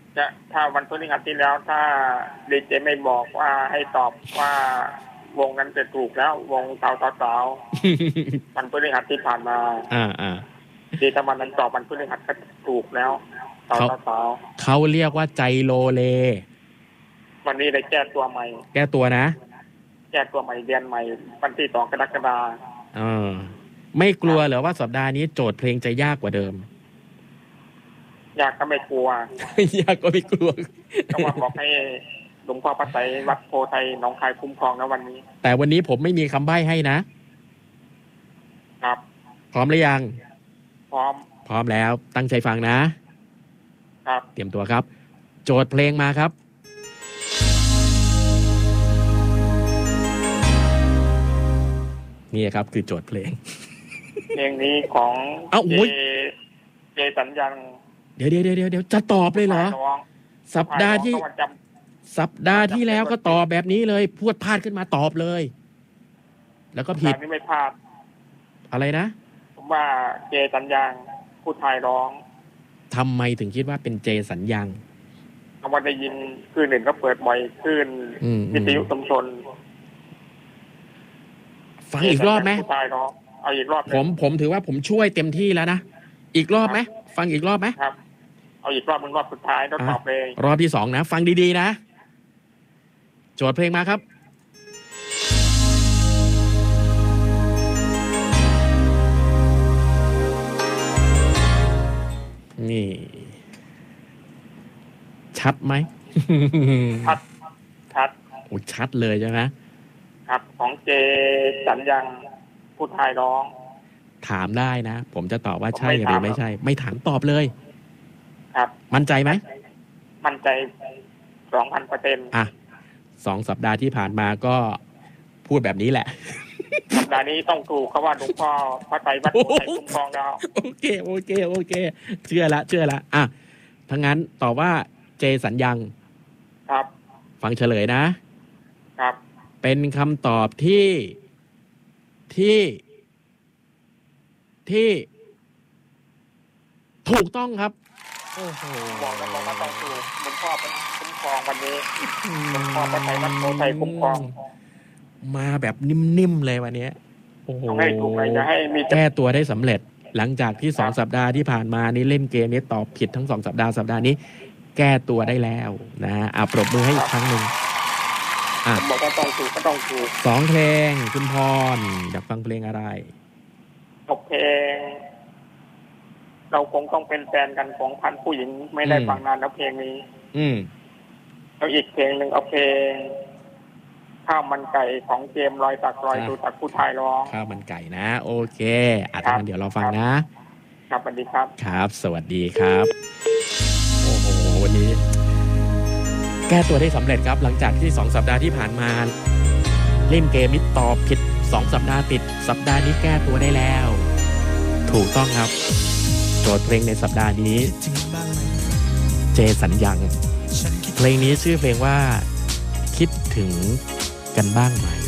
จะถ้าวันพฤหัสที่แล้วถ้าดีเจไม่บอกว่าให้ตอบว่าวงนั้นจะถูกแล้ววงสาววันพฤหัสที่ผ่านมาดีถ้าวันนั้นตอบวันพฤหัสก็ถูกแล้วสาวเขาเรียกว่าใจโลเลวันนี้ได้แก้ตัวใหม่แก้ตัวนะแก้ตัวใหม่เดือนใหม่วันที่2 กรกฎาคมไม่กลัวเหรอว่าสัปดาห์นี้โจทย์เพลงจะยากกว่าเดิมยากก็ไม่กลัวยากก็ไม่กลัวก็ว่าบอกให้หลวงพ่อพระไตรวัดโพไทยหนองคายคุ้มครองนะวันนี้แต่วันนี้ผมไม่มีคำใบ้ให้นะครับพร้อมหรือยังพร้อมแล้วตั้งใจฟังนะครับเตรียมตัวครับโจทย์เพลงมาครับนี่ครับคือโจทย์เพลงเพลงนี้ของเจสัญญังเดี๋ยวจะตอบเลยเหรอสัปดาห์ที่แล้วก็ตอบแบบนี้เลยพูดพลาดขึ้นมาตอบเลยแล้วก็ผิดนี่ไม่พลาดอะไรนะผมว่าเจสัญญังผู้ชายร้องทำไมถึงคิดว่าเป็นเจสัญญังเพราะว่าได้ยินคลื่นหนึ่งก็เปิดบ่อยคลื่นวิทยุชุมชนฟังอีกรอบไหมเอาอีกรอบผมถือว่าผมช่วยเต็มที่แล้วนะอีกรอบไหมฟังอีกรอบไหมครับเอาอีกรอบมันรอบสุดท้ายแล้วตอบเลยรอบที่2นะฟังดีๆนะโจทย์เพลงมาครับนี่ชัดไหมชัดโอ้ชัดเลยใช่ไหมครับของเจสัญญังผู้ชายร้องถามได้นะผมจะตอบว่าใช่หรือไม่ใช่ไม่ถามตอบเลยครับมั่นใจไหมมั่นใจ 2,000% 2 สัปดาห์ที่ผ่านมาก็พูดแบบนี้แหละสัปดาห์นี้ต้องถูกเขาว่าหลวงพ่อพระไตรวัดโพไทยคุ้มครองเราโอเคเชื่อละทั้งนั้นตอบว่าเจสัญญังครับฟังเฉลยนะครับเป็นคำตอบที่ถูกต้องครับโอ้โหบอกแล้วว่าต้องถูกหลวงพ่อเป็นคุ้มครองวันนี้หลวงพ่อพระไตรวัดโพไทยคุ้มครองมาแบบนิ่มๆเลยวันนี้โอ้โหให้ถูกเลยจะให้มีแก้ตัวได้สำเร็จหลังจากที่2 สัปดาห์ที่ผ่านมานี่เล่นเกมนี้ตอบผิดทั้ง2 สัปดาห์นี้แก้ตัวได้แล้วนะปรบมือให้อีกครั้งหนึ่งบอกว่าต้องถูกก็ต้องถูก 2 เพลงคุณพรอยากฟังเพลงอะไรเพลงเราคงต้องเป็นแฟนกันของพันผู้หญิงไม่ได้ฟังนานแล้วเพลงนี้แล้วอีกเพลงหนึ่งเอาเพลงข้าวมันไก่ของเจมลอยตักลอยดูตักผู้ชายร้องข้าวมันไก่นะโอเคงั้นเดี๋ยวเราฟังนะครับสวัสดีครับครับสวัสดีครับโอ้โหวันนี้แก้ตัวได้สำเร็จครับหลังจากที่2 สัปดาห์ที่ผ่านมาเล่นเกมนี้ตอบผิด2 สัปดาห์ติดสัปดาห์นี้แก้ตัวได้แล้วถูกต้องครับโจทย์เพลงในสัปดาห์นี้เจสัญญังเพลงนี้ชื่อเพลงว่าคิดถึงกันบ้างไหม